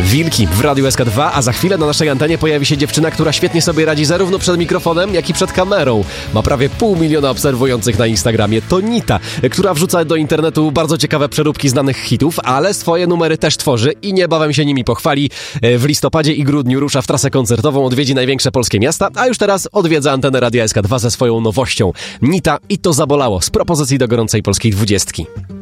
Wilki w Radiu SK2, a za chwilę na naszej antenie pojawi się dziewczyna, która świetnie sobie radzi zarówno przed mikrofonem, jak i przed kamerą. Ma prawie 500 000 obserwujących na Instagramie. To Nita, która wrzuca do internetu bardzo ciekawe przeróbki znanych hitów, ale swoje numery też tworzy i niebawem się nimi pochwali. W listopadzie i grudniu rusza w trasę koncertową, odwiedzi największe polskie miasta, a już teraz odwiedza antenę Radia SK2 ze swoją nowością. Nita i to zabolało z propozycji do gorącej polskiej 20.